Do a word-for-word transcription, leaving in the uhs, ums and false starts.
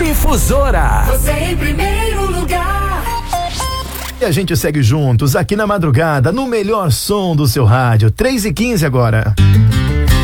Difusora. Você em primeiro lugar. E a gente segue juntos aqui na madrugada, no melhor som do seu rádio. três e quinze agora.